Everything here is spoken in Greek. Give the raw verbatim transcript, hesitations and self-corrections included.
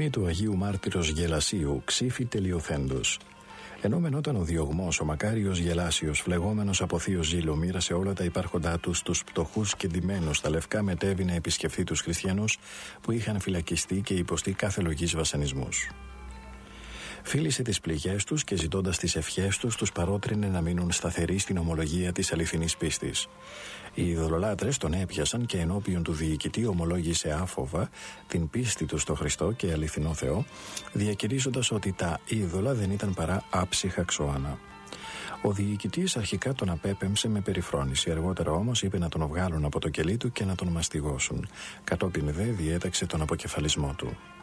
μνήμη του Αγίου Μάρτυρος Γελασίου, ξύφη τελειοθέντος. Ενώ μενόταν ο διωγμός, ο μακάριος Γελάσιος, φλεγόμενος από θείο ζήλο, μοίρασε όλα τα υπάρχοντά του στους πτωχούς και ντυμένους στα λευκά, μετέβη να επισκεφθεί τους χριστιανούς που είχαν φυλακιστεί και υποστεί κάθε λογής βασανισμούς. Φίλησε τις πληγές τους και ζητώντας τις ευχές τους, τους παρότρινε να μείνουν σταθεροί στην ομολογία της αληθινής πίστης. Οι ειδωλολάτρες τον έπιασαν και ενώπιον του διοικητή ομολόγησε άφοβα την πίστη του στο Χριστό και αληθινό Θεό, διακηρύσσοντας ότι τα είδωλα δεν ήταν παρά άψυχα ξώανα. Ο διοικητής αρχικά τον απέπεμψε με περιφρόνηση, αργότερα όμως είπε να τον βγάλουν από το κελί του και να τον μαστιγώσουν. Κατόπιν δε διέταξε τον αποκεφαλισμό του.